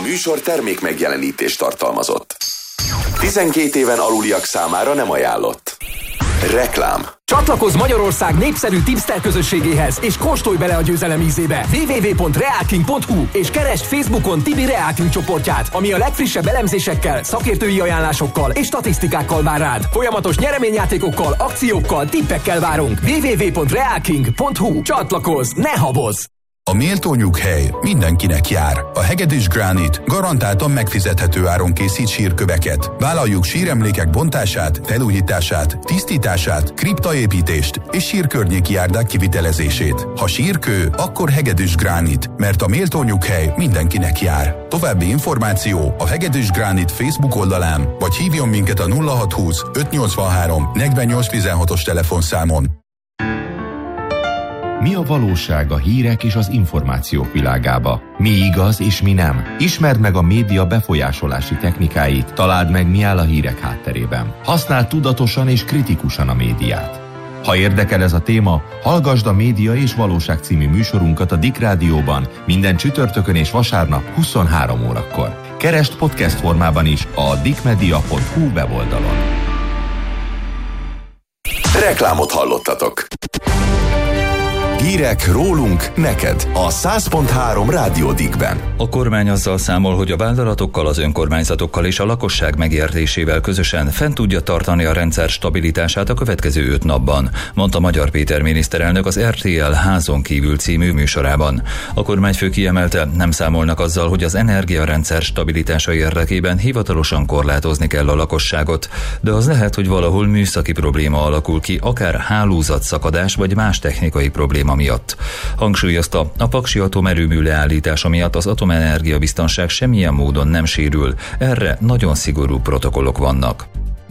műsor termék megjelenítést tartalmazott. 12 éven aluliak számára nem ajánlott. Reklám. Csatlakozz Magyarország népszerű tipster közösségéhez, és kóstolj bele a győzelem ízébe. www.realking.hu és keresd Facebookon Tibi Realking csoportját, ami a legfrissebb elemzésekkel, szakértői ajánlásokkal és statisztikákkal vár rád. Folyamatos nyereményjátékokkal, akciókkal, tippekkel várunk. www.realking.hu. Csatlakozz, ne habozz! A méltó nyughely mindenkinek jár. A Hegedűs Gránit garantáltan megfizethető áron készít sírköveket. Vállaljuk síremlékek bontását, felújítását, tisztítását, kriptaépítést és sírkörnyéki járdák kivitelezését. Ha sírkő, akkor Hegedűs Gránit, mert a méltó nyughely mindenkinek jár. További információ a Hegedűs Gránit Facebook oldalán, vagy hívjon minket a 0620 583 4816-os telefonszámon. Mi a valóság a hírek és az információk világába? Mi igaz és mi nem? Ismerd meg a média befolyásolási technikáit, találd meg, mi áll a hírek hátterében. Használd tudatosan és kritikusan a médiát. Ha érdekel ez a téma, hallgasd a Média és Valóság című műsorunkat a Dick Rádióban minden csütörtökön és vasárnap 23 órakor. Keresd podcast formában is a dickmedia.hu weboldalon. Reklámot hallottatok. Hírek rólunk, neked a 100.3 Rádió Dickben. A kormány azzal számol, hogy a vállalatokkal, az önkormányzatokkal és a lakosság megértésével közösen fent tudja tartani a rendszer stabilitását a következő 5 napban, mondta Magyar Péter miniszterelnök az RTL Házon kívül című műsorában. A kormányfő kiemelte, nem számolnak azzal, hogy az energiarendszer stabilitása érdekében hivatalosan korlátozni kell a lakosságot, de az lehet, hogy valahol műszaki probléma alakul ki, akár hálózatszakadás vagy más technikai probléma miatt. Hangsúlyozta, a paksi atomerőmű leállítása miatt az atomenergia biztonság semmilyen módon nem sérül, erre nagyon szigorú protokollok vannak.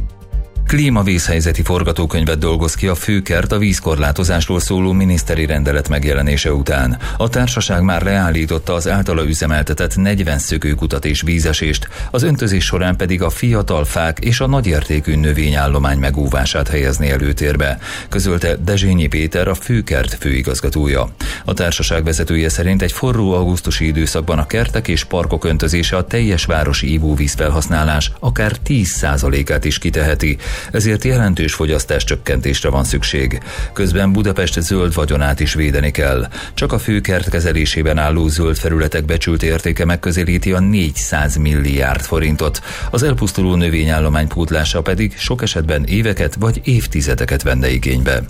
Klímavészhelyzeti forgatókönyvet dolgoz ki a Főkert a vízkorlátozásról szóló miniszteri rendelet megjelenése után. A társaság már leállította az általa üzemeltetett 40 szökőkutat és vízesést, az öntözés során pedig a fiatal fák és a nagyértékű növényállomány megóvását helyezni előtérbe, közölte Dezsényi Péter, a Főkert főigazgatója. A társaság vezetője szerint egy forró augusztusi időszakban a kertek és parkok öntözése a teljes városi ivóvízfelhasználás akár 10%-át is kiteheti, ezért jelentős fogyasztás csökkentésre van szükség. Közben Budapest zöld vagyonát is védeni kell. Csak a Főkert kezelésében álló zöld felületek becsült értéke megközelíti a 400 milliárd forintot. Az elpusztuló növényállomány pótlása pedig sok esetben éveket vagy évtizedeket venne igénybe.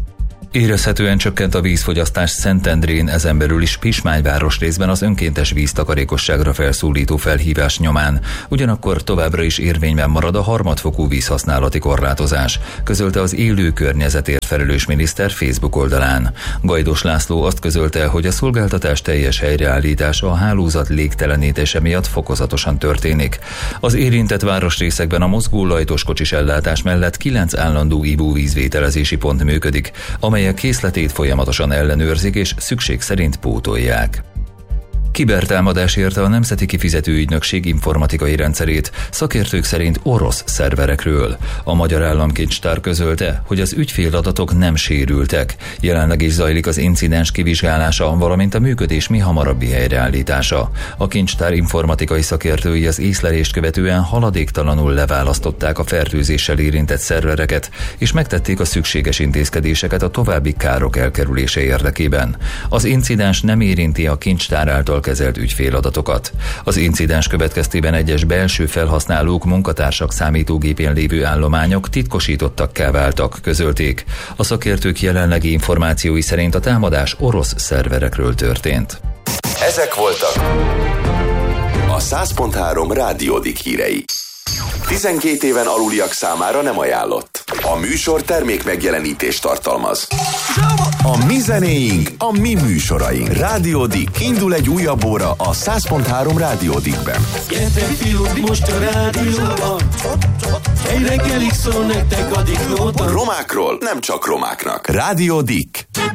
Érezhetően csökkent a vízfogyasztás Szentendrén, ezen belül is Pismány városrészben az önkéntes víztakarékosságra felszólító felhívás nyomán. Ugyanakkor továbbra is érvényben marad a harmadfokú vízhasználati korlátozás, közölte az élő környezetért felelős miniszter Facebook oldalán. Gajdos László azt közölte, hogy a szolgáltatás teljes helyreállítása a hálózat légtelenítése miatt fokozatosan történik. Az érintett városrészekben a mozgó lajtoskocsis ellátás mellett 9 állandó ivóvízvételezési pont működik, amelyek készletét folyamatosan ellenőrzik és szükség szerint pótolják. Kibertámadás érte a Nemzeti Kifizetőügynökség informatikai rendszerét, szakértők szerint orosz szerverekről. A Magyar Államkincstár közölte, hogy az ügyféladatok nem sérültek. Jelenleg is zajlik az incidens kivizsgálása, valamint a működés mihamarabbi helyreállítása. A kincstár informatikai szakértői az észlelést követően haladéktalanul leválasztották a fertőzéssel érintett szervereket, és megtették a szükséges intézkedéseket a további károk elkerülése érdekében. Az incidens nem érinti a kincstár által kezelt ügyféladatokat. Az incidens következtében egyes belső felhasználók, munkatársak számítógépén lévő állományok titkosítottakká váltak, közölték. A szakértők jelenlegi információi szerint a támadás orosz szerverekről történt. Ezek voltak a 100.3 Rádió Dick hírei. 12 éven aluliak számára nem ajánlott. A műsor termék megjelenítést tartalmaz. A mi zenéink, a mi műsoraink. Rádió Dick. Indul egy újabb óra a 100.3 Rádió Dickben. Gyertek fiúk, most a rádióban. Egy reggelig szól nektek a Dick Nóta. Romákról nem csak romáknak. Rádió Dick.